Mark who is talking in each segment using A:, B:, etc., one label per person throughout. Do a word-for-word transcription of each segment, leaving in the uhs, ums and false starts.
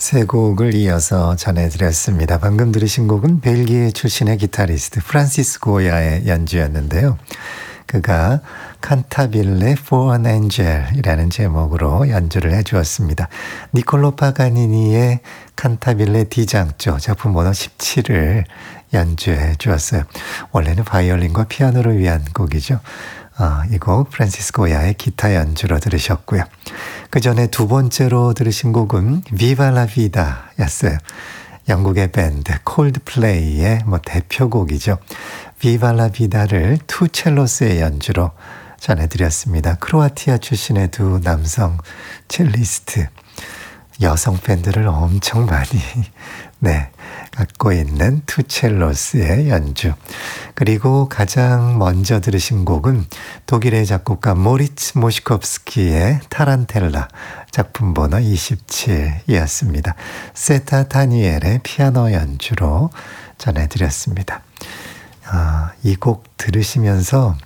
A: 세 곡을 이어서 전해드렸습니다. 방금 들으신 곡은 벨기에 출신의 기타리스트 프란시스 고야의 연주였는데요. 그가 칸타빌레 for an Angel이라는 제목으로 연주를 해주었습니다. 니콜로 파가니니의 칸타빌레 디장조 작품 번호 십칠을 연주해 주었어요. 원래는 바이올린과 피아노를 위한 곡이죠. 어, 이 곡 프란시스 고야의 기타 연주로 들으셨고요. 그 전에 두 번째로 들으신 곡은 Viva la Vida 였어요. 영국의 밴드 콜드플레이의 뭐 대표곡이죠. Viva la Vida를 투 첼로스의 연주로 전해드렸습니다. 크로아티아 출신의 두 남성 첼리스트, 여성 팬들을 엄청 많이 네, 갖고 있는 투 첼로스의 연주. 그리고 가장 먼저 들으신 곡은 독일의 작곡가 모리츠 모시콥스키의 타란텔라 작품 번호 이십칠이었습니다. 세타 다니엘의 피아노 연주로 전해드렸습니다. 아, 이 곡 들으시면서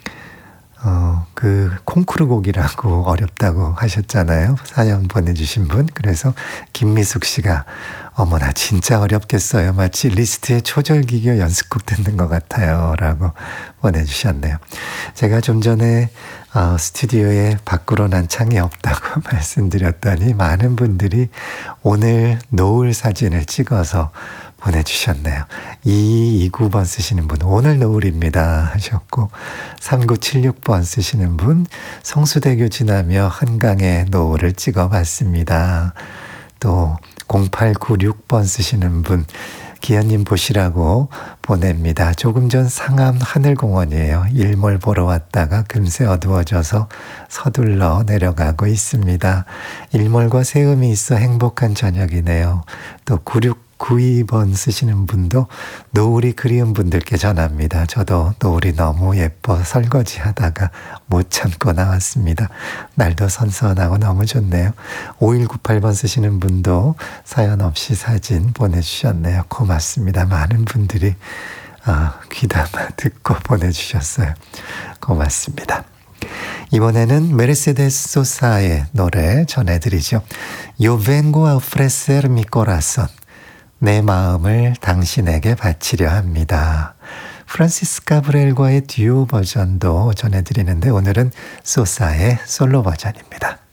A: 어, 그 콩쿠르 곡이라고 어렵다고 하셨잖아요. 사연 보내주신 분. 그래서 김미숙 씨가 어머나 진짜 어렵겠어요. 마치 리스트의 초절기교 연습곡 듣는 것 같아요. 라고 보내주셨네요. 제가 좀 전에 어, 스튜디오에 밖으로 난 창이 없다고 말씀드렸더니 많은 분들이 오늘 노을 사진을 찍어서 보내주셨네요. 이이구 번 쓰시는 분 오늘 노을입니다 하셨고, 삼구칠육 번 쓰시는 분 성수대교 지나며 한강의 노을을 찍어봤습니다. 또 공팔구육 번 쓰시는 분 기현님 보시라고 보냅니다. 조금 전 상암 하늘공원이에요. 일몰 보러 왔다가 금세 어두워져서 서둘러 내려가고 있습니다. 일몰과 새음이 있어 행복한 저녁이네요. 또 구육구이 번 쓰시는 분도 노을이 그리운 분들께 전합니다. 저도 노을이 너무 예뻐 설거지 하다가 못 참고 나왔습니다. 날도 선선하고 너무 좋네요. 오일구팔 번 쓰시는 분도 사연 없이 사진 보내주셨네요. 고맙습니다. 많은 분들이 아, 귀담아 듣고 보내주셨어요. 고맙습니다. 이번에는 메르세데스 소사의 노래 전해드리죠. Yo vengo a ofrecer mi corazón. 내 마음을 당신에게 바치려 합니다. 프란시스 가브리엘과의 듀오 버전도 전해드리는데 오늘은 소사의 솔로 버전입니다.